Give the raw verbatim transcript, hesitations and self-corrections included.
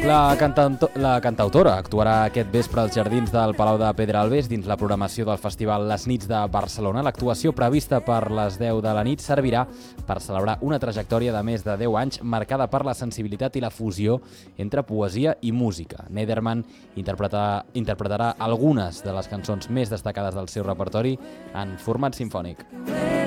La, cantauto la cantautora actuarà aquest vespre als jardins del Palau de Pedralbes dins la programació del festival Les Nits de Barcelona. L'actuació prevista per les deu de la nit servirà per celebrar una trajectòria de més de deu anys marcada per la sensibilitat i la fusió entre poesia i música. Nederman interpretarà, interpretarà algunes de les cançons més destacades del seu repertori en format simfònic.